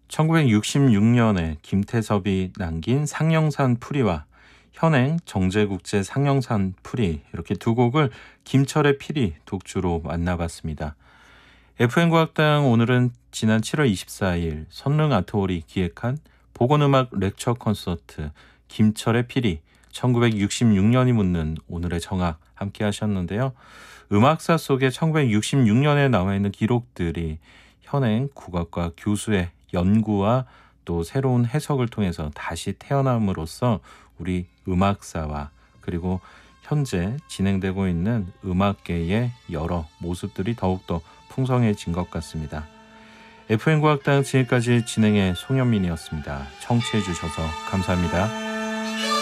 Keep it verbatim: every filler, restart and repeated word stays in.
천구백육십육 년에 김태섭이 남긴 상영산 풀이와 현행 정제국제 상영산 풀이, 이렇게 두 곡을 김철의 필이 독주로 만나봤습니다. 에프엠 과학당 오늘은 지난 칠월 이십사일 선릉 아트홀이 기획한 보건음악 렉처 콘서트 김철의 필이 천구백육십육 년이 묻는 오늘의 정악 함께 하셨는데요. 음악사 속에 천구백육십육 년에 남아있는 기록들이 현행 국악과 교수의 연구와 또 새로운 해석을 통해서 다시 태어남으로써 우리 음악사와 그리고 현재 진행되고 있는 음악계의 여러 모습들이 더욱더 풍성해진 것 같습니다. 에프엠 과학당 지금까지 진행의 송현민이었습니다. 청취해 주셔서 감사합니다.